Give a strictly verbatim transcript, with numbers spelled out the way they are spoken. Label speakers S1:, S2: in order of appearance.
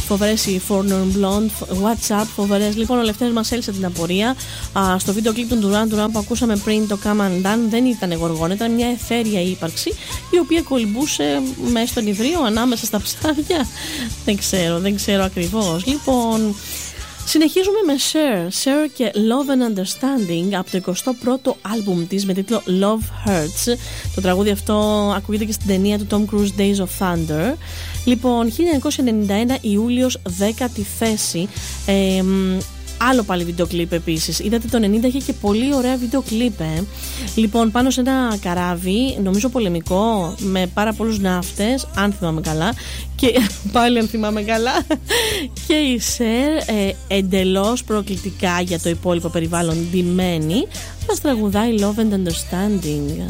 S1: φοβερές οι Forlorn Blonde, What's Up, φοβερές. Λοιπόν, ο Λευτέρης μας έλυσε την απορία. Α, στο βίντεο κλιπ των Duran Duran που ακούσαμε πριν, το Come Undone, δεν ήταν γοργόνα, ήταν μια αιθέρια ύπαρξη η οποία κολυμπούσε μέσα στον ιδρύο ανάμεσα στα ψάρια. Δεν ξέρω, δεν ξέρω ακριβώς. Λοιπόν, συνεχίζουμε με Cher, Cher και Love and Understanding από το εικοστό πρώτο άλμπουμ της με τίτλο Love Hurts. Το τραγούδι αυτό ακούγεται και στην ταινία του Tom Cruise Days of Thunder. Λοιπόν, χίλια εννιακόσια ενενήντα ένα Ιούλιος, δέκατη θέση. ε, Άλλο πάλι βίντεο κλιπ επίσης. Είδατε το ενενήντα είχε και πολύ ωραία βίντεο κλιπ. Ε. Λοιπόν, πάνω σε ένα καράβι, νομίζω πολεμικό, με πάρα πολλούς ναύτες, αν θυμάμαι καλά. Και πάλι αν θυμάμαι καλά. Και η Cher, ε, εντελώς προκλητικά για το υπόλοιπο περιβάλλον ντυμένη, μας τραγουδάει Love and Understanding.